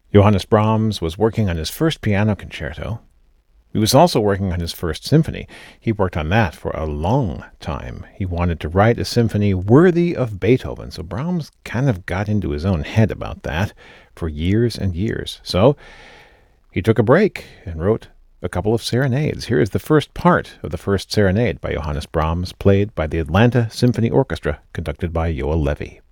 Johannes Brahms was working on his first piano concerto. He was also working on his first symphony. He worked on that for a long time. He wanted to write a symphony worthy of Beethoven, so Brahms kind of got into his own head about that for years and years. So he took a break and wrote a couple of serenades. Here is the first part of the first serenade by Johannes Brahms, played by the Atlanta Symphony Orchestra, conducted by Yoel Levy.